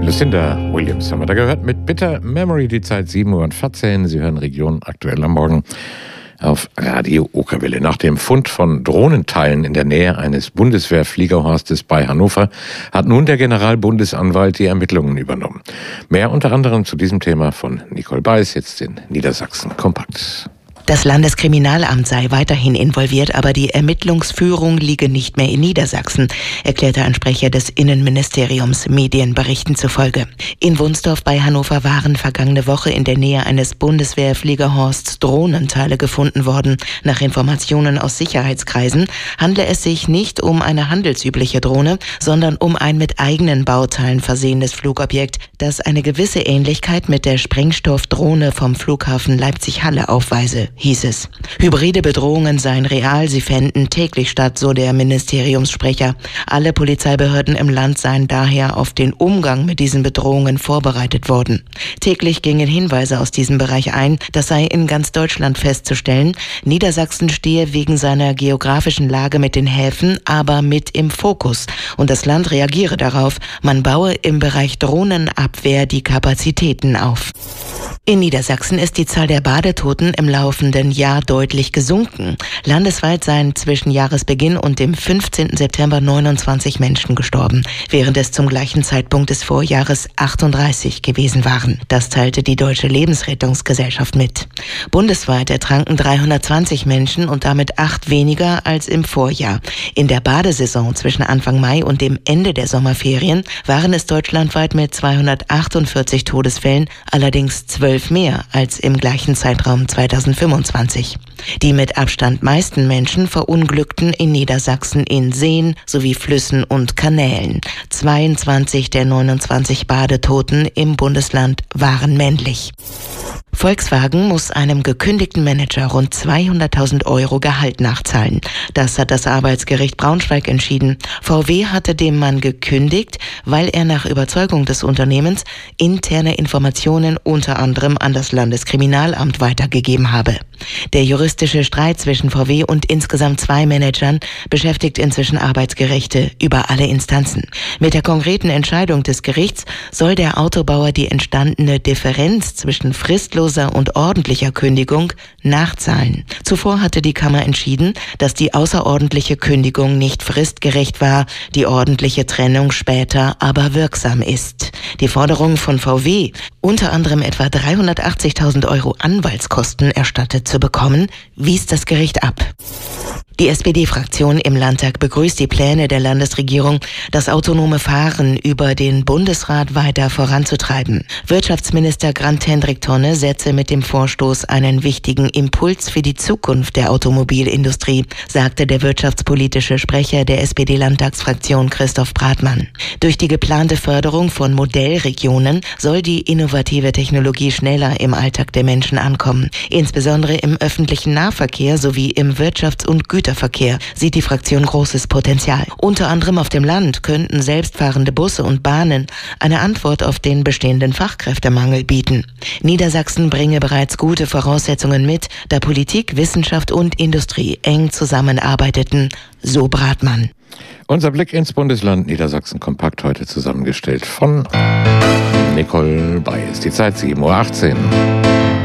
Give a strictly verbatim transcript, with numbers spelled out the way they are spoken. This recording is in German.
Lucinda Williams haben wir da gehört mit Bitter Memory, die Zeit sieben Uhr vierzehn. Sie hören Region aktuell am Morgen auf Radio Okerwelle. Nach dem Fund von Drohnenteilen in der Nähe eines Bundeswehrfliegerhorstes bei Hannover hat nun der Generalbundesanwalt die Ermittlungen übernommen. Mehr unter anderem zu diesem Thema von Nicole Beiß, jetzt in Niedersachsen kompakt. Das Landeskriminalamt sei weiterhin involviert, aber die Ermittlungsführung liege nicht mehr in Niedersachsen, erklärte ein Sprecher des Innenministeriums Medienberichten zufolge. In Wunsdorf bei Hannover waren vergangene Woche in der Nähe eines Bundeswehrfliegerhorsts Drohnenteile gefunden worden. Nach Informationen aus Sicherheitskreisen handle es sich nicht um eine handelsübliche Drohne, sondern um ein mit eigenen Bauteilen versehenes Flugobjekt, das eine gewisse Ähnlichkeit mit der Sprengstoffdrohne vom Flughafen Leipzig-Halle aufweise, hieß es. Hybride Bedrohungen seien real, sie fänden täglich statt, so der Ministeriumssprecher. Alle Polizeibehörden im Land seien daher auf den Umgang mit diesen Bedrohungen vorbereitet worden. Täglich gingen Hinweise aus diesem Bereich ein, das sei in ganz Deutschland festzustellen. Niedersachsen stehe wegen seiner geografischen Lage mit den Häfen aber mit im Fokus und das Land reagiere darauf. Man baue im Bereich Drohnenabwehr die Kapazitäten auf. In Niedersachsen ist die Zahl der Badetoten im laufenden Jahr deutlich gesunken. Landesweit seien zwischen Jahresbeginn und dem fünfzehnten September neunundzwanzig Menschen gestorben, während es zum gleichen Zeitpunkt des Vorjahres achtunddreißig gewesen waren. Das teilte die Deutsche Lebensrettungsgesellschaft mit. Bundesweit ertranken dreihundertzwanzig Menschen und damit acht weniger als im Vorjahr. In der Badesaison zwischen Anfang Mai und dem Ende der Sommerferien waren es deutschlandweit mit zweihundertachtundvierzig Todesfällen, allerdings zwölf mehr als im gleichen Zeitraum zweitausendfünfundzwanzig. Die mit Abstand meisten Menschen verunglückten in Niedersachsen in Seen sowie Flüssen und Kanälen. zweiundzwanzig der neunundzwanzig Badetoten im Bundesland waren männlich. Volkswagen muss einem gekündigten Manager rund zweihunderttausend Euro Gehalt nachzahlen. Das hat das Arbeitsgericht Braunschweig entschieden. V W hatte dem Mann gekündigt, weil er nach Überzeugung des Unternehmens interne Informationen unter anderem an das Landeskriminalamt weitergegeben habe. Der juristische Streit zwischen V W und insgesamt zwei Managern beschäftigt inzwischen Arbeitsgerichte über alle Instanzen. Mit der konkreten Entscheidung des Gerichts soll der Autobauer die entstandene Differenz zwischen fristloser und ordentlicher Kündigung nachzahlen. Zuvor hatte die Kammer entschieden, dass die außerordentliche Kündigung nicht fristgerecht war, die ordentliche Trennung später aber wirksam ist. Die Forderung von V W, unter anderem etwa dreihundertachtzigtausend Euro Anwaltskosten erstattet zu bekommen, wies das Gericht ab. Die S P D-Fraktion im Landtag begrüßt die Pläne der Landesregierung, das autonome Fahren über den Bundesrat weiter voranzutreiben. Wirtschaftsminister Grant-Hendrik Tonne setze mit dem Vorstoß einen wichtigen Impuls für die Zukunft der Automobilindustrie, sagte der wirtschaftspolitische Sprecher der S P D-Landtagsfraktion Christoph Bratmann. Durch die geplante Förderung von Modellregionen soll die innovative Technologie schneller im Alltag der Menschen ankommen. Insbesondere im öffentlichen Nahverkehr sowie im Wirtschafts- und Güterverkehr sieht die Fraktion großes Potenzial. Unter anderem auf dem Land könnten selbstfahrende Busse und Bahnen eine Antwort auf den bestehenden Fachkräftemangel bieten. Niedersachsen bringe bereits gute Voraussetzungen mit, da Politik, Wissenschaft und Industrie eng zusammenarbeiteten, so Bratmann. Unser Blick ins Bundesland Niedersachsen kompakt heute zusammengestellt von Nicole Beiß. Die Zeit sieben Uhr achtzehn.